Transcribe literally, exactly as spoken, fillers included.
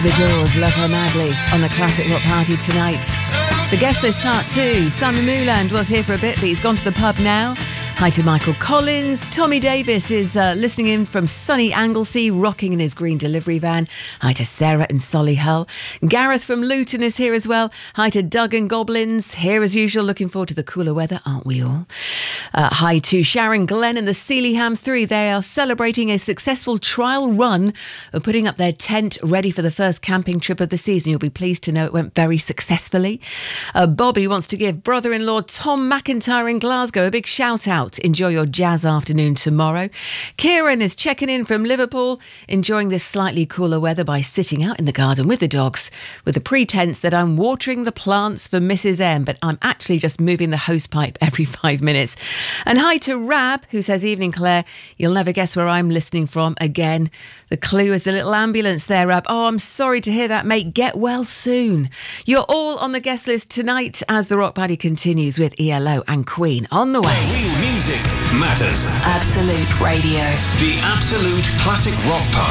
The Doors, Love Her Madly, on the Classic Rock Party tonight. The guest list part two. Simon Mewland was here for a bit, but he's gone to the pub now. Hi to Michael Collins. Tommy Davis is uh, listening in from sunny Anglesey, rocking in his green delivery van. Hi to Sarah and Solihull. Gareth from Luton is here as well. Hi to Doug and Goblins. Here as usual, looking forward to the cooler weather, aren't we all? Uh, hi to Sharon Glenn and the Sealyham three. They are celebrating a successful trial run of putting up their tent ready for the first camping trip of the season. You'll be pleased to know it went very successfully. Uh, Bobby wants to give brother-in-law Tom McIntyre in Glasgow a big shout out. Enjoy your jazz afternoon tomorrow. Kieran is checking in from Liverpool, enjoying this slightly cooler weather by sitting out in the garden with the dogs, with the pretense that I'm watering the plants for Missus M, but I'm actually just moving the hosepipe every five minutes. And hi to Rab, who says, evening Claire, you'll never guess where I'm listening from again. The clue is the little ambulance there, Rab. Oh, I'm sorry to hear that, mate. Get well soon. You're all on the guest list tonight as the Rock Party continues with E L O and Queen on the way. Real music matters. Absolute Radio. The Absolute Classic Rock Party.